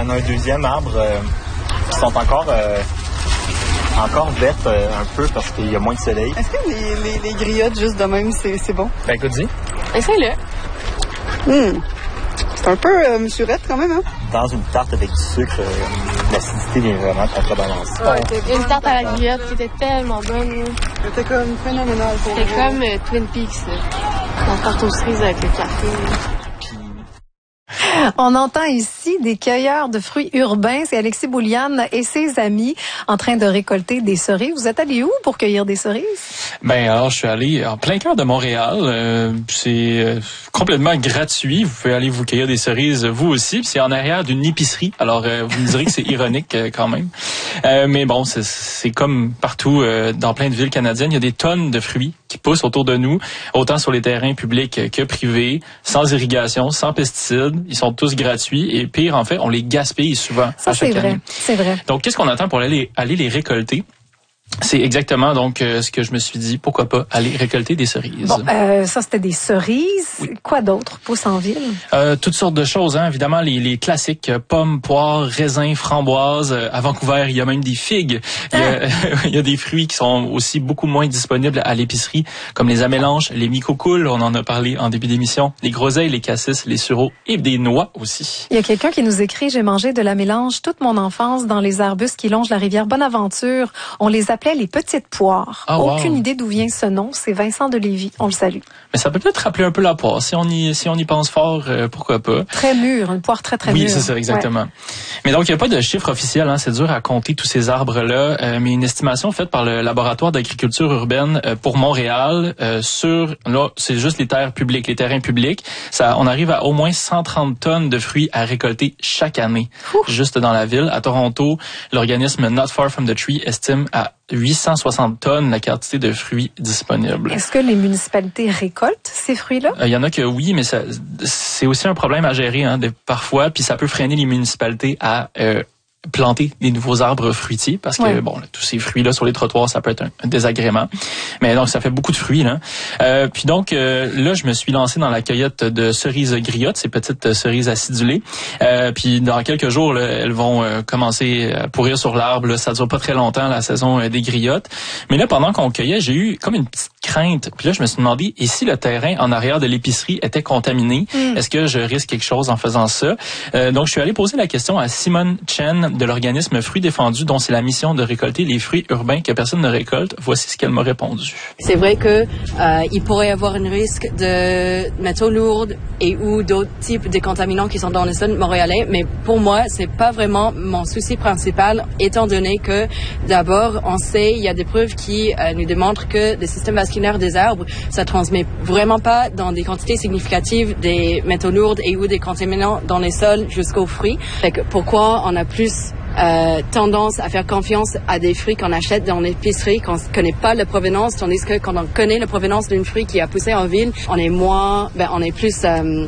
en a un deuxième arbre qui sont encore vertes un peu parce qu'il y a moins de soleil. Est-ce que les griottes juste de même, c'est bon? Ben écoute, dis. Essaye-le. C'est un peu surette quand même, hein? Dans une tarte avec du sucre, l'acidité vient vraiment contrebalancer. Il y a une tarte à la griotte qui était tellement bonne. C'était comme phénoménal. C'était comme Twin Peaks. La tarte aux cerises avec le café. On entend ici des cueilleurs de fruits urbains. C'est Alexis Bouliane et ses amis en train de récolter des cerises. Vous êtes allés où pour cueillir des cerises? Ben alors, je suis allé en plein cœur de Montréal. C'est complètement gratuit. Vous pouvez aller vous cueillir des cerises vous aussi. Puis c'est en arrière d'une épicerie. Alors, vous me direz que c'est ironique quand même. Mais bon, c'est comme partout dans plein de villes canadiennes. Il y a des tonnes de fruits qui poussent autour de nous, autant sur les terrains publics que privés, sans irrigation, sans pesticides. Ils sont tous gratuits et pire, en fait, on les gaspille souvent à chaque année. C'est vrai. Donc, qu'est-ce qu'on attend pour aller les récolter? C'est exactement donc ce que je me suis dit. Pourquoi pas aller récolter des cerises? Bon, ça c'était des cerises. Oui. Quoi d'autre pousse en ville? Toutes sortes de choses, hein. Évidemment les classiques pommes, poires, raisins, framboises. À Vancouver, il y a même des figues. Il y a des fruits qui sont aussi beaucoup moins disponibles à l'épicerie, comme les amélanches, les micocoules. On en a parlé en début d'émission. Les groseilles, les cassis, les sureaux et des noix aussi. Il y a quelqu'un qui nous écrit: j'ai mangé de l'amélanche toute mon enfance dans les arbustes qui longent la rivière Bonaventure. On les appelait les petites poires. Aucune idée d'où vient ce nom. C'est Vincent de Lévis. On le salue. Mais ça peut peut-être rappeler un peu la poire. Si on y pense fort, pourquoi pas. Très mûre. Une poire très, très mûre. Oui, c'est ça, exactement. Ouais. Mais donc, il n'y a pas de chiffre officiel. Hein. C'est dur à compter tous ces arbres-là. Mais une estimation faite par le laboratoire d'agriculture urbaine pour Montréal là, c'est juste les terrains publics. On arrive à au moins 130 tonnes de fruits à récolter chaque année. Juste dans la ville. À Toronto, l'organisme Not Far From the Tree estime à 860 tonnes la quantité de fruits disponibles. Est-ce que les municipalités récoltent ces fruits-là? Il y en a que oui, mais c'est aussi un problème à gérer parfois, puis ça peut freiner les municipalités à planter des nouveaux arbres fruitiers parce que bon, tous ces fruits-là sur les trottoirs, ça peut être un désagrément. Mais donc, ça fait beaucoup de fruits, là. Puis donc, là, je me suis lancé dans la cueillette de cerises griottes, ces petites cerises acidulées. Puis dans quelques jours, là, elles vont commencer à pourrir sur l'arbre. Là, ça dure pas très longtemps, la saison des griottes. Mais là, pendant qu'on cueillait, j'ai eu comme une petite crainte. Puis là, je me suis demandé, et si le terrain en arrière de l'épicerie était contaminé? Est-ce que je risque quelque chose en faisant ça? Donc, je suis allé poser la question à Simone Chen de l'organisme Fruits Défendus, dont c'est la mission de récolter les fruits urbains que personne ne récolte. Voici ce qu'elle m'a répondu. C'est vrai que il pourrait y avoir un risque de métaux lourds et ou d'autres types de contaminants qui sont dans le sol montréalais, mais pour moi, c'est pas vraiment mon souci principal, étant donné que d'abord, on sait, il y a des preuves qui nous démontrent que le système vasculaire des arbres, ça transmet vraiment pas dans des quantités significatives des métaux lourds et ou des contaminants dans les sols jusqu'aux fruits. Fait que pourquoi on a plus tendance à faire confiance à des fruits qu'on achète dans l'épicerie, qu'on ne connaît pas la provenance, tandis que quand on connaît la provenance d'un fruit qui a poussé en ville, on est plus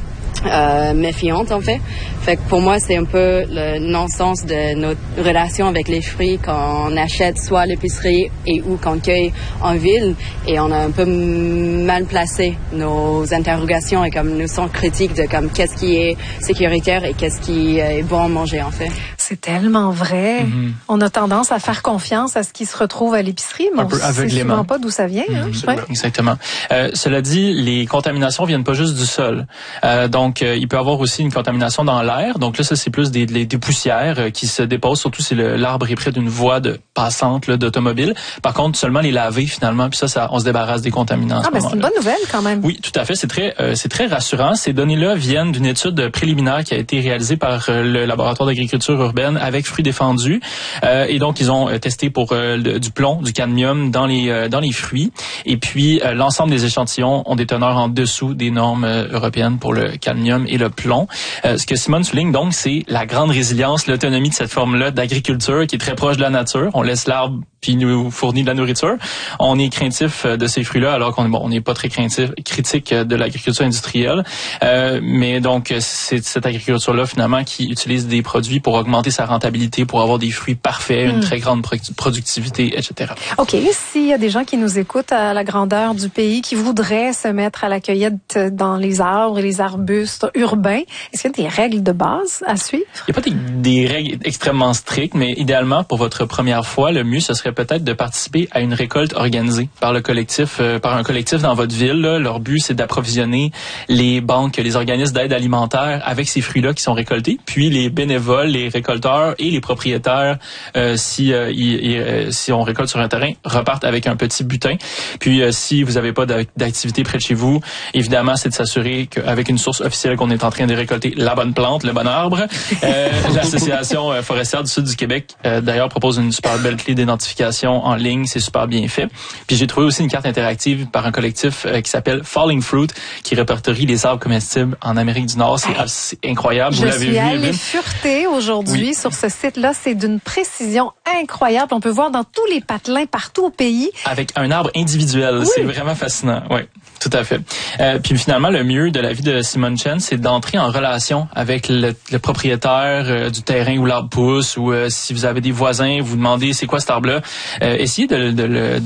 méfiante en fait. Fait que pour moi, c'est un peu le non-sens de notre relation avec les fruits qu'on achète soit à l'épicerie et ou qu'on cueille en ville, et on a un peu mal placé nos interrogations et comme nous sommes critiques de comme qu'est-ce qui est sécuritaire et qu'est-ce qui est bon à manger en fait. C'est tellement vrai. On a tendance à faire confiance à ce qui se retrouve à l'épicerie, mais on ne sait souvent pas d'où ça vient. Exactement. Cela dit, les contaminations viennent pas juste du sol. Donc, il peut y avoir aussi une contamination dans l'air. Donc là, ça, c'est plus des poussières qui se déposent, surtout si l'arbre est près d'une voie passante d'automobile. Par contre, seulement les laver finalement, puis ça, on se débarrasse des contaminants. C'est une bonne nouvelle quand même. Oui, tout à fait. C'est très rassurant. Ces données-là viennent d'une étude préliminaire qui a été réalisée par le laboratoire d'agriculture urbaine avec Fruits Défendus. Et donc, ils ont testé pour du plomb, du cadmium dans les fruits. Et puis, l'ensemble des échantillons ont des teneurs en dessous des normes européennes pour le cadmium et le plomb. Ce que Simone souligne donc, c'est la grande résilience, l'autonomie de cette forme-là d'agriculture qui est très proche de la nature. On laisse l'arbre puis nous fournit de la nourriture. On est craintif de ces fruits-là, alors qu'on n'est pas très critique de l'agriculture industrielle. Mais donc, c'est cette agriculture-là, finalement, qui utilise des produits pour augmenter augmenter sa rentabilité pour avoir des fruits parfaits, une très grande productivité, etc. OK. S'il y a des gens qui nous écoutent à la grandeur du pays, qui voudraient se mettre à la cueillette dans les arbres et les arbustes urbains, est-ce qu'il y a des règles de base à suivre? Il n'y a pas des règles extrêmement strictes, mais idéalement, pour votre première fois, le mieux, ce serait peut-être de participer à une récolte organisée par un collectif dans votre ville. Là. Leur but, c'est d'approvisionner les banques, les organismes d'aide alimentaire avec ces fruits-là qui sont récoltés. Puis les bénévoles, les récolteurs et les propriétaires, si on récolte sur un terrain, repartent avec un petit butin. Puis si vous n'avez pas d'activité près de chez vous, évidemment, c'est de s'assurer qu'avec une source officielle qu'on est en train de récolter la bonne plante, le bon arbre. L'Association forestière du Sud du Québec, d'ailleurs, propose une super belle clé d'identification en ligne. C'est super bien fait. Puis j'ai trouvé aussi une carte interactive par un collectif qui s'appelle Falling Fruit, qui répertorie les arbres comestibles en Amérique du Nord. C'est incroyable. Vous l'avez vu, Evelyne? Je suis allée fureter aujourd'hui sur ce site-là. C'est d'une précision incroyable. On peut voir dans tous les patelins partout au pays. Avec un arbre individuel. Oui. C'est vraiment fascinant. Oui, tout à fait. Puis finalement, le mieux de la vie de Simone Chen, c'est d'entrer en relation avec le propriétaire du terrain où l'arbre pousse, ou si vous avez des voisins, vous demandez c'est quoi cet arbre-là. Essayez de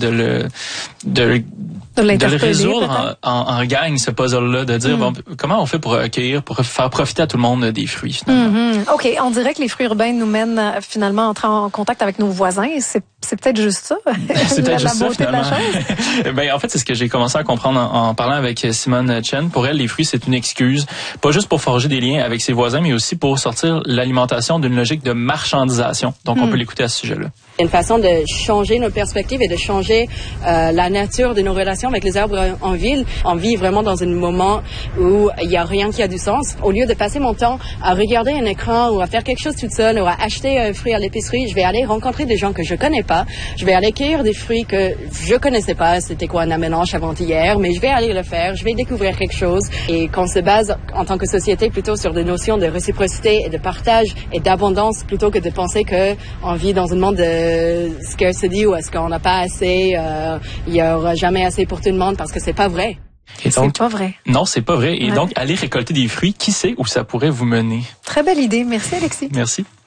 le résoudre en gang, ce puzzle-là, de dire bon, comment on fait pour accueillir, pour faire profiter à tout le monde des fruits, finalement. OK, on dirait que les fruits urbains nous mènent finalement à entrer en contact avec nos voisins. C'est peut-être juste ça. C'est peut-être juste ça, finalement. La chose. Ben, en fait, c'est ce que j'ai commencé à comprendre en parlant avec Simone Chen. Pour elle, les fruits, c'est une excuse, pas juste pour forger des liens avec ses voisins, mais aussi pour sortir l'alimentation d'une logique de marchandisation. Donc, on peut l'écouter à ce sujet-là. Une façon de changer nos perspectives et de changer la nature de nos relations avec les arbres en ville. On vit vraiment dans un moment où il n'y a rien qui a du sens. Au lieu de passer mon temps à regarder un écran ou à faire quelque chose toute seule ou à acheter un fruit à l'épicerie, je vais aller rencontrer des gens que je connais pas. Je vais aller cueillir des fruits que je connaissais pas. C'était quoi un mélange avant-hier, mais je vais aller le faire. Je vais découvrir quelque chose. Et qu'on se base en tant que société plutôt sur des notions de réciprocité et de partage et d'abondance plutôt que de penser que on vit dans un monde de scarcity ou est-ce qu'on n'a pas assez, il y aura jamais assez pour tout le monde, parce que c'est pas vrai. C'est pas vrai. Non, c'est pas vrai. Et donc, aller récolter des fruits, qui sait où ça pourrait vous mener? Très belle idée. Merci, Alexis. Merci.